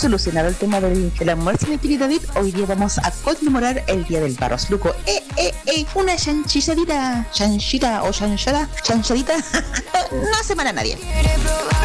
solucionado el tema del almuerzo, mi querido David. Hoy día vamos a conmemorar el Día del Barros Luco. Una chanchita o chanchadita. No se mala a nadie.